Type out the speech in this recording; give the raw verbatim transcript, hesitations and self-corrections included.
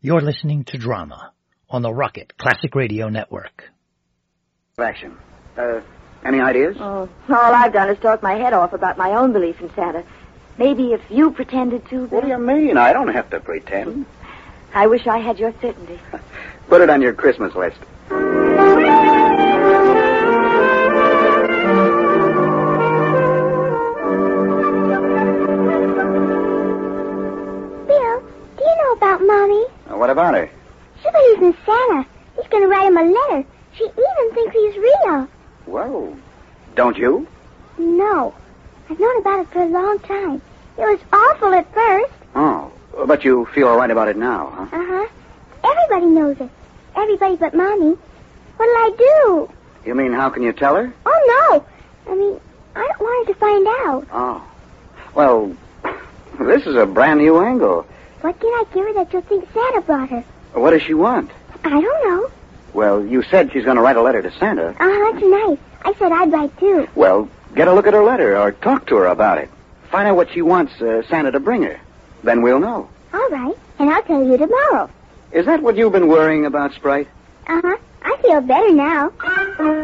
You're listening to Drama on the Rocket Classic Radio Network. Action. Uh, any ideas? Oh, all I've done is talk my head off about my own belief in Santa. Maybe if you pretended to... What do you mean? I don't have to pretend. I wish I had your certainty. Put it on your Christmas list. About Mommy. Uh, what about her? She believes in Santa. He's going to write him a letter. She even thinks he's real. Well, don't you? No. I've known about it for a long time. It was awful at first. Oh, but you feel all right about it now, huh? Uh-huh. Everybody knows it. Everybody but Mommy. What'll I do? You mean, how can you tell her? Oh, no. I mean, I don't want her to find out. Oh. Well, this is a brand new angle. What can I give her that you'll think Santa brought her? What does she want? I don't know. Well, you said she's going to write a letter to Santa. Uh-huh, that's nice. I said I'd write, too. Well, get a look at her letter or talk to her about it. Find out what she wants uh, Santa to bring her. Then we'll know. All right, and I'll tell you tomorrow. Is that what you've been worrying about, Sprite? Uh-huh. I feel better now.